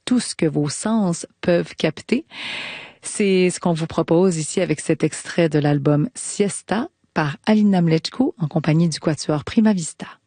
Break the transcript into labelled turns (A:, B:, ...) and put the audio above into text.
A: tout ce que vos sens peuvent capter. C'est ce qu'on vous propose ici avec cet extrait de l'album Siesta par Alina Mleczko en compagnie du quatuor Prima Vista.